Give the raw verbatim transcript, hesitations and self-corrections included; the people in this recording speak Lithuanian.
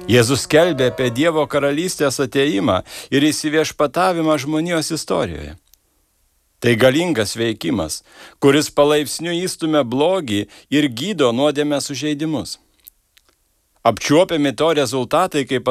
Jėzus skelbė apie Dievo karalystės ateimą ir įsiviešpatavimą žmonijos istorijoje. Tai galingas veikimas, kuris palaipsniui įstumia blogį ir gydo nuodėmės sužeidimus. Apčiuopiami to rezultatai, kaip